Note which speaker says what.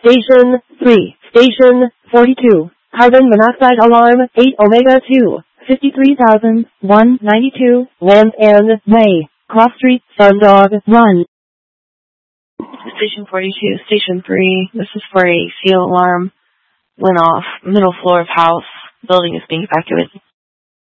Speaker 1: Station 3. Station 42. Carbon monoxide alarm 8 Omega 2. 53,192. Land and Way. Cross Street, Sundog, Run.
Speaker 2: Station 42, Station 3. This is for a seal alarm. Went off. Middle floor of house. Building is being evacuated.